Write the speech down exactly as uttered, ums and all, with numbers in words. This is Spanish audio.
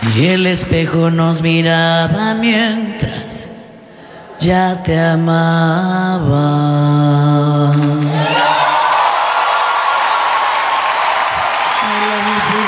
Y el espejo nos miraba mientras ya te amaba.